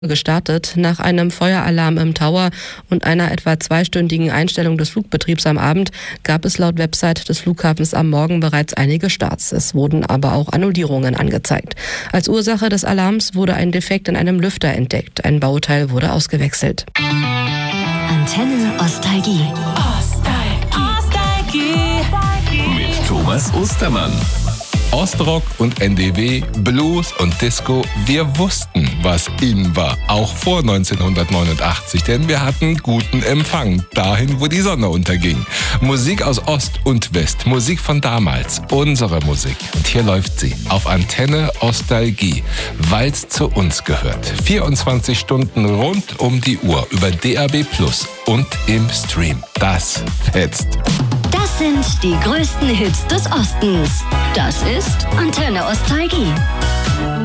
gestartet. Nach einem Feueralarm im Tower und einer etwa zweistündigen Einstellung des Flugbetriebs am Abend gab es laut Website des Flughafens am Morgen bereits einige Starts. Es wurden aber auch Annullierungen angezeigt. Als Ursache des Alarms wurde ein Defekt in einem Lüfter entdeckt. Ein Bauteil wurde ausgewechselt. Antenne Ostalgie. Mit Thomas Ostermann. Ostrock und NDW, Blues und Disco, wir wussten, was in war, auch vor 1989, denn wir hatten guten Empfang, dahin, wo die Sonne unterging. Musik aus Ost und West, Musik von damals, unsere Musik. Und hier läuft sie, auf Antenne Ostalgie, weil's zu uns gehört. 24 Stunden rund um die Uhr über DAB+ und im Stream. Das fetzt. Das sind die größten Hits des Ostens. Das ist Antenne Ostalgie.